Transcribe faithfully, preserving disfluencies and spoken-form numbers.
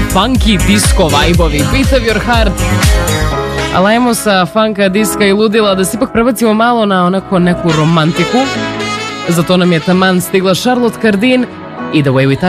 funky disco vibe-ovi, Beat of your heart. Ali ajmo sa funka, diska i ludila da se ipak prebacimo malo na onako neku romantiku. Zato nam je taman stigla Charlotte Cardin i The Way We Touch